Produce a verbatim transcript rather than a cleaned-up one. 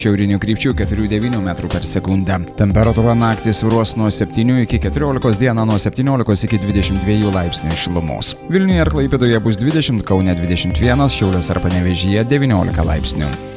Šiaurinių krypčių keturi devyni metrų per sekundę. Temperatūra naktį svyruos nuo septynių iki keturiolikos, dieną nuo septyniolikos iki dvidešimt dviejų laipsnių šilumos. Vilniuje ir Klaipėdoje bus dvidešimt, Kaune dvidešimt vienas, Šiauliuose ir Panevėžyje devyniolika laipsnių.